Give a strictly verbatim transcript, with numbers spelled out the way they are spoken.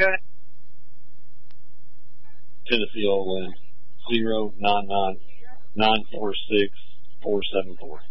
Tennessee Oil Wind, zero nine nine nine four six four seven four.